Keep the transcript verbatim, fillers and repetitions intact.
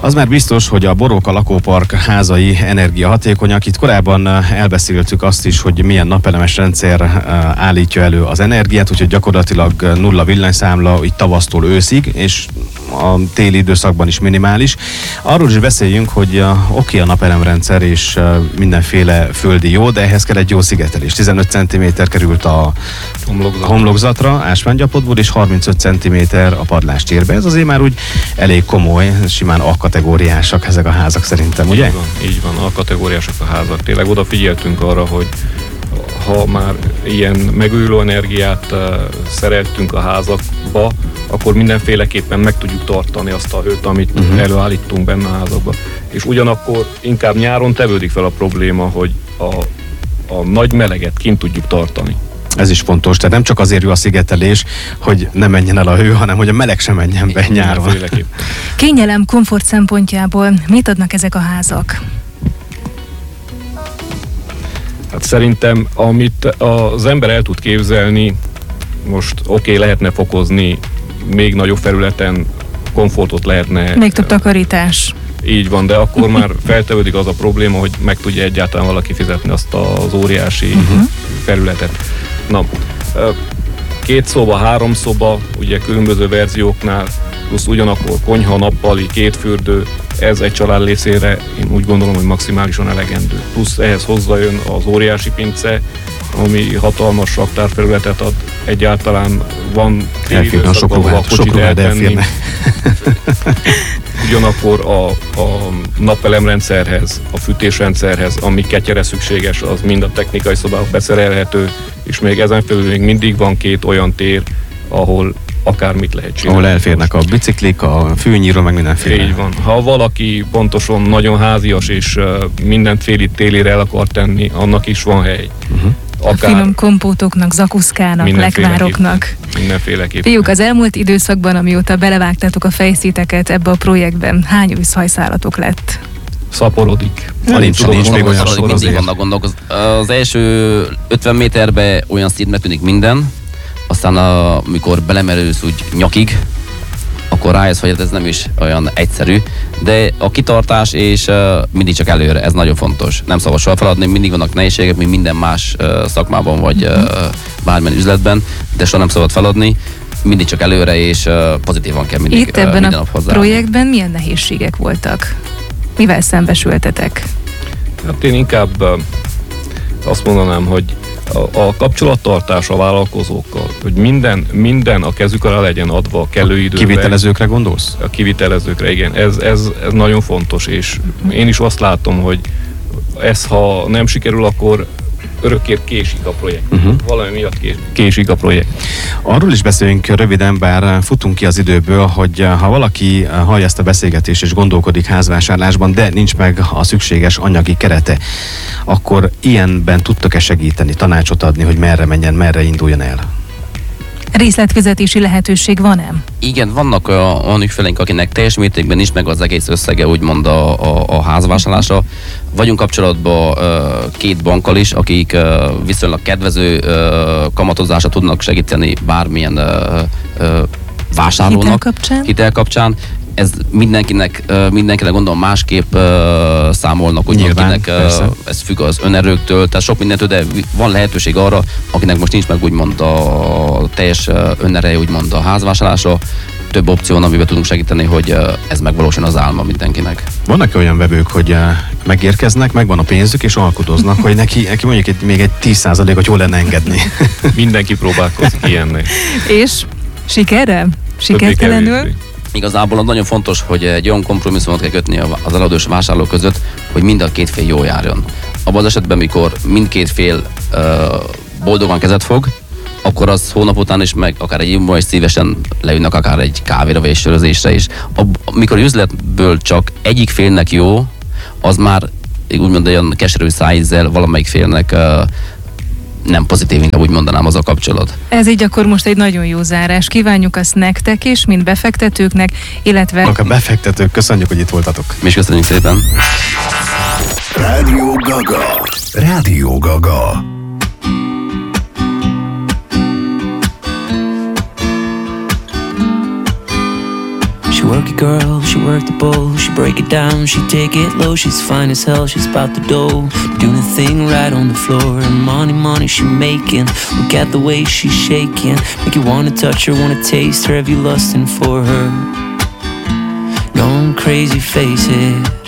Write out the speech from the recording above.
Az már biztos, hogy a Boróka lakópark házai energiahatékonyak. Itt korábban elbeszéltük azt is, hogy milyen napelemes rendszer állítja elő az energiát, úgyhogy gyakorlatilag nulla villanyszámla itt tavasztól őszig, és a téli időszakban is minimális. Arról is beszéljünk, hogy oké okay, a napelemrendszer és mindenféle földi jó, de ehhez kell egy jó szigetelés. tizenöt centiméter került a homlokzatra, homlokzatra ásványgyapotból, és harmincöt centiméter a padlástérbe. Ez azért már úgy elég komoly, simán A-kategóriásak ezek a házak szerintem, ugye? Így van, így van, A-kategóriásak a házak. Tényleg odafigyeltünk arra, hogy ha már ilyen megújuló energiát uh, szereltünk a házakba, akkor mindenféleképpen meg tudjuk tartani azt a hőt, amit uh-huh. előállítunk benne a házakba. És ugyanakkor inkább nyáron tevődik fel a probléma, hogy a, a nagy meleget kint tudjuk tartani. Ez is fontos, tehát nem csak azért jó a szigetelés, hogy ne menjen el a hő, hanem hogy a meleg sem menjen be nyáron. Kényelem, komfort szempontjából mit adnak ezek a házak? Hát szerintem, amit az ember el tud képzelni, most oké, okay, lehetne fokozni, még nagyobb felületen komfortot lehetne... Még több takarítás. Így van, de akkor már feltevődik az a probléma, hogy meg tudja egyáltalán valaki fizetni azt az óriási uh-huh. felületet. Na, két szoba, három szoba, ugye különböző verzióknál, plusz ugyanakkor konyha, nappali, két fürdő, ez egy család részére én úgy gondolom, hogy maximálisan elegendő. Plusz ehhez hozzájön az óriási pince, ami hatalmas raktárfelületet ad, egyáltalán van téli időszakban, ahol a kocsit eltenni. Ugyanakkor a, a napelemrendszerhez, a fűtésrendszerhez, ami ketyere szükséges, az mind a technikai szobába beszerelhető, és még ezen felül még mindig van két olyan tér, ahol akármit lehet csinálni. Ahol elférnek a biciklik, a fűnyíró, meg mindenféle. Így van. Ha valaki pontosan nagyon házias, és uh, mindent félig télire el akar tenni, annak is van hely. Uh-huh. Akár a finom kompótoknak, zakuszkának, lekvároknak. Mindenféleképpen. Fiúk, az elmúlt időszakban, amióta belevágtátok a fejszíteket ebbe a projektben, hány új szajszálatok lett? Szaporodik. Nincs, nincs még olyan sor mindig vannak gondok. Az első ötven méterbe olyan szintnek tűnik minden, aztán amikor belemerülsz úgy nyakig, akkor rájössz, hogy ez nem is olyan egyszerű, de a kitartás és uh, mindig csak előre, ez nagyon fontos. Nem szabad soha feladni, mindig vannak nehézségek, mint minden más uh, szakmában, vagy uh, bármilyen üzletben, de soha nem szabad feladni, mindig csak előre, és uh, pozitívan kell mindig Itt ebben uh, minden a nap hozzá. projektben milyen nehézségek voltak? Mivel szembesültetek? Hát én inkább uh, azt mondanám, hogy A, a kapcsolattartás a vállalkozókkal, hogy minden, minden a kezük alá legyen adva a kellő időben. Kivitelezőkre gondolsz? A kivitelezőkre, igen. Ez, ez, ez nagyon fontos, és én is azt látom, hogy ez, ha nem sikerül, akkor örökké késik a projekt. Uh-huh. Valami miatt kés, késik a projekt. Arról is beszéljünk röviden, bár futunk ki az időből, hogy ha valaki hallja ezt a beszélgetést és gondolkodik házvásárlásban, de nincs meg a szükséges anyagi kerete, akkor ilyenben tudtok-e segíteni, tanácsot adni, hogy merre menjen, merre induljon el? Részletfizetési lehetőség van-e? Igen, vannak olyan ügyfeleink, akinek teljes mértékben nincs meg az egész összege, úgymond a, a, a házvásárlásra. Vagyunk kapcsolatban két bankkal is, akik viszonylag kedvező kamatozásra tudnak segíteni bármilyen vásárlónak. Hitel kapcsán? Hitel kapcsán. Ez mindenkinek, mindenkinek gondolom másképp számolnak, hogy akinek ez függ az önerőktől, tehát sok mindentől, de van lehetőség arra, akinek most nincs meg úgymond a teljes önereje, úgymond a házvásárlásra, több opció, amiben tudunk segíteni, hogy ez megvalósuljon az álma mindenkinek. Vannak olyan vevők, hogy megérkeznek, megvan a pénzük, és alkudoznak, hogy neki, neki mondjuk egy, még egy tíz százalékot jól lenne engedni. Mindenki próbálkozik ilyennek. És sikerre? Sikertelenül? Igazából nagyon fontos, hogy egy olyan kompromisszumot kell kötni az eladó és a vásárló között, hogy mind a két fél jól járjon. Abban az esetben, mikor mindkét fél uh, boldogan kezet fog, akkor az hónap után is meg akár egy évben is szívesen leülnek akár egy kávéra vagy egy sörözésre is. Amikor üzletből csak egyik félnek jó, az már úgymond olyan keserű szájízzel valamelyik félnek uh, nem pozitív, inkább úgy mondanám, az a kapcsolat. Ez így akkor most egy nagyon jó zárás. Kívánjuk azt nektek is, mint befektetőknek, illetve... A befektetők, köszönjük, hogy itt voltatok. Mi is köszönjük szépen. Rádió Gaga. Rádió Gaga. S She work it girl, she work the bowl, she break it down, she take it low. She's fine as hell, she's about the dough, doing the thing right on the floor. And money, money she making, look at the way she's shaking, make you wanna touch her, wanna taste her. Have you lusting for her? Gone crazy, face it.